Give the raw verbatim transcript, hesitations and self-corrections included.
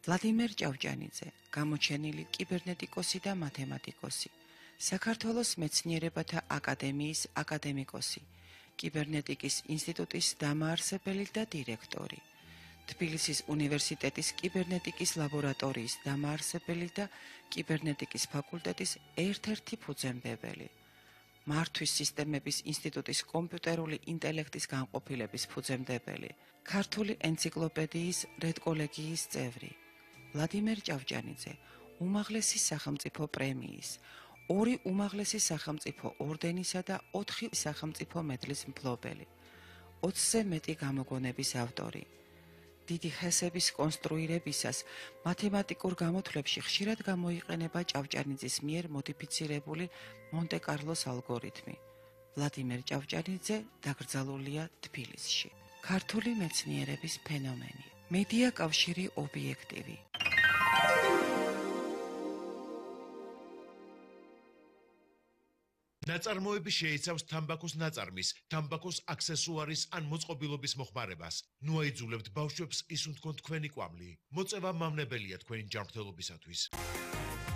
ვლადიმერ ჭავჭანიძე, გამოჩენილი კიბერნეტიკოსი და მათემატიკოსი, საქართველოს მეცნიერებათა აკადემიის აკადემიკოსი, კიბერნეტიკის ინსტიტუტის დამაარსებელი და დირექტორი, თბილისის უნივერსიტეტის კიბერნეტიკის ლაბორატორიის დამაარსებელი და კიბერნეტიკის ფაკულტეტის ერთ-ერთი ფუძემდებელი, მართვის სისტემების ინსტიტუტის კომპიუტერული ინტელექტის განყოფილების ფუძემდებელი, ქართული ენციკლოპედიის რედკოლეგიის წევრი, ვლადიმერ ჭავჭანიძე, უმაღლესი სახელმწიფო პრემიის, ორი უმაღლესი სახელმწიფო ორდენისა და ოთხი სახელმწიფო მედლის მფლობელი, ოცზე მეტი გამოგონების ავტორი. დიდი ხესების კონსტრუირებისას მათემატიკურ გამოთვლებში ხშირად გამოიყენება ჭავჭანიძის მიერ მოდიფიცირებული მონტე-კარლოს ალგორითმი. ვლადიმერ ჭავჭანიძე დაკრძალულია თბილისში. ქართული მეცნიერების ფენომენი. მედია კავშირი ობიექტივი. ნაწარმოები შეიცავს თამბაქოს ნაწარმის, თამბაქოს აქსესუარის ან მოწყობილობის მოხმარებას. ნუ აიძულებთ ბავშვებს ისუნთქონ თქვენი კვამლი. მოწევა მავნებელია თქვენი ჯანმრთელობისათვის.